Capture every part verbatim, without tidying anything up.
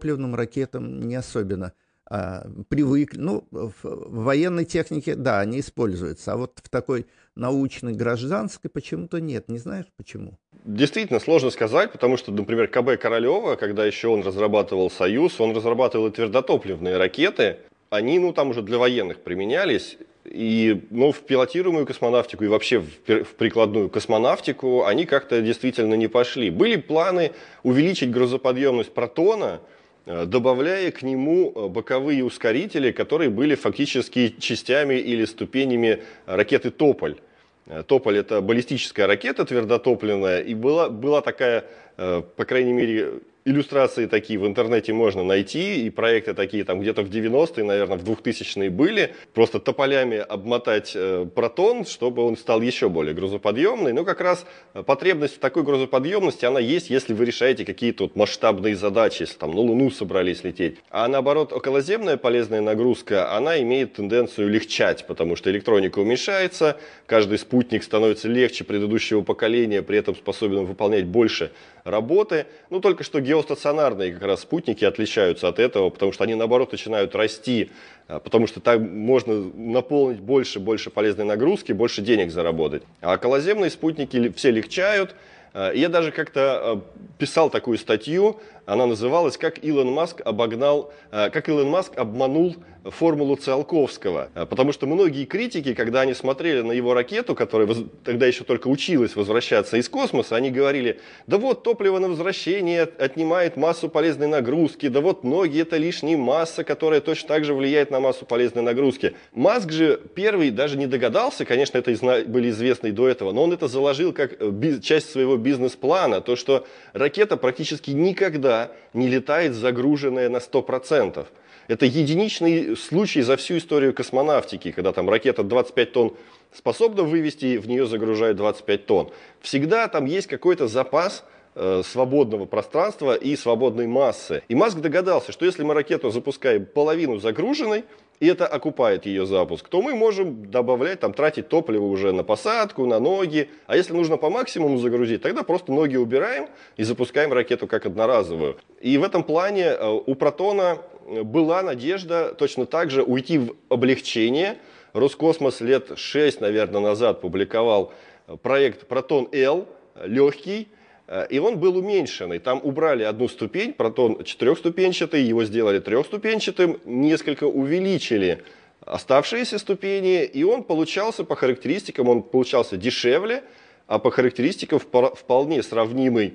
твердотопливным ракетам не особенно а, привыкли. Ну, в, в военной технике, да, они используются, а вот в такой научной, гражданской почему-то нет. Не знаешь, почему? Действительно, сложно сказать, потому что, например, ка бэ Королева, когда еще он разрабатывал «Союз», он разрабатывал и твердотопливные ракеты. Они, ну, там уже для военных применялись. И, ну, в пилотируемую космонавтику и вообще в, в прикладную космонавтику они как-то действительно не пошли. Были планы увеличить грузоподъемность «Протона», добавляя к нему боковые ускорители, которые были фактически частями или ступенями ракеты «Тополь». «Тополь» — это баллистическая ракета твердотопливная, и была, была такая, по крайней мере, иллюстрации такие в интернете можно найти, и проекты такие там где-то в девяностые, наверное, в двухтысячные были. Просто тополями обмотать э, протон, чтобы он стал еще более грузоподъемный. Но как раз потребность в такой грузоподъемности, она есть, если вы решаете какие-то вот масштабные задачи, если там на Луну собрались лететь. А наоборот, околоземная полезная нагрузка, она имеет тенденцию легчать, потому что электроника уменьшается, каждый спутник становится легче предыдущего поколения, при этом способен выполнять больше работы. Ну, только что геостационарные как раз спутники отличаются от этого, потому что они, наоборот, начинают расти, потому что там можно наполнить больше, больше полезной нагрузки, больше денег заработать. А околоземные спутники все легчают. Я даже как-то писал такую статью, она называлась «Как Илон Маск обогнал, как Илон Маск обманул формулу Циолковского». Потому что многие критики, когда они смотрели на его ракету, которая тогда еще только училась возвращаться из космоса, они говорили: да вот топливо на возвращение отнимает массу полезной нагрузки, да вот ноги — это лишняя масса, которая точно так же влияет на массу полезной нагрузки. Маск же первый даже не догадался, конечно, это были известны до этого, но он это заложил как часть своего бизнес-плана, то, что ракета практически никогда не летает загруженная на сто процентов. Это единичный случай за всю историю космонавтики, когда там ракета двадцать пять тонн способна вывести, в нее загружают двадцать пять тонн. Всегда там есть какой-то запас э, свободного пространства и свободной массы. И Маск догадался, что если мы ракету запускаем половину загруженной, и это окупает ее запуск, то мы можем добавлять, там, тратить топливо уже на посадку, на ноги. А если нужно по максимуму загрузить, тогда просто ноги убираем и запускаем ракету как одноразовую. И в этом плане у «Протона» была надежда точно так же уйти в облегчение. Роскосмос лет шесть, наверное, назад публиковал проект «Протон-Л», легкий, и он был уменьшенный. Там убрали одну ступень, «Протон» четырехступенчатый, его сделали трехступенчатым, несколько увеличили оставшиеся ступени, и он получался по характеристикам, он получался дешевле, а по характеристикам вполне сравнимый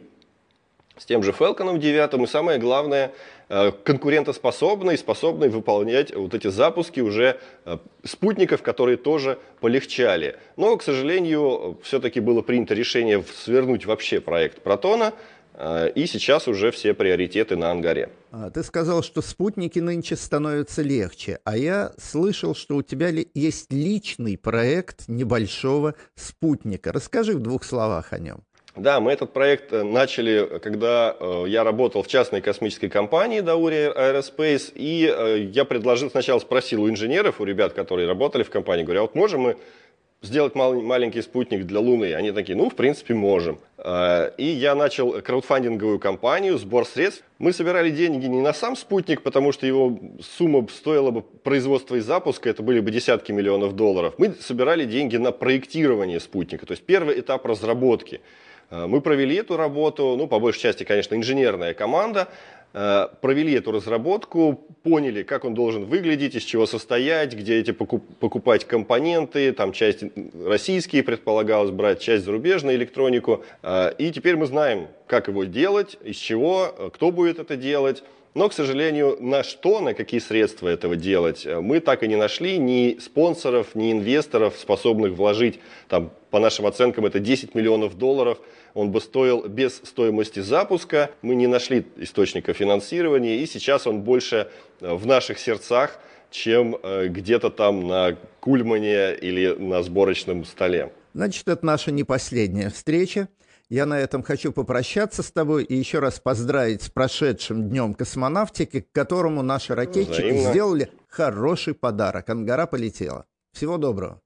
с тем же Falcon девять, и самое главное, конкурентоспособный, способный выполнять вот эти запуски уже спутников, которые тоже полегчали. Но, к сожалению, все-таки было принято решение свернуть вообще проект «Протона», и сейчас уже все приоритеты на «Ангаре». Ты сказал, что спутники нынче становятся легче, а я слышал, что у тебя есть личный проект небольшого спутника. Расскажи в двух словах о нем. Да, мы этот проект начали, когда э, я работал в частной космической компании Dauri Aerospace, и э, я предложил, сначала спросил у инженеров, у ребят, которые работали в компании, говорю, а вот можем мы сделать мал- маленький спутник для Луны? Они такие, ну, в принципе, можем. Э, и я начал краудфандинговую кампанию, сбор средств. Мы собирали деньги не на сам спутник, потому что его сумма стоила бы производства и запуска, это были бы десятки миллионов долларов. Мы собирали деньги на проектирование спутника, то есть первый этап разработки. Мы провели эту работу, ну, по большей части, конечно, инженерная команда, провели эту разработку, поняли, как он должен выглядеть, из чего состоять, где эти покупать компоненты, там часть российские предполагалось брать, часть зарубежную электронику. И теперь мы знаем, как его делать, из чего, кто будет это делать. Но, к сожалению, на что, на какие средства этого делать, мы так и не нашли ни спонсоров, ни инвесторов, способных вложить, там, по нашим оценкам, это десять миллионов долларов. Он бы стоил без стоимости запуска. Мы не нашли источника финансирования, и сейчас он больше в наших сердцах, чем где-то там на Кульмане или на сборочном столе. Значит, это наша не последняя встреча. Я на этом хочу попрощаться с тобой и еще раз поздравить с прошедшим днем космонавтики, к которому наши ракетчики Взаимно. сделали хороший подарок. Ангара полетела. Всего доброго.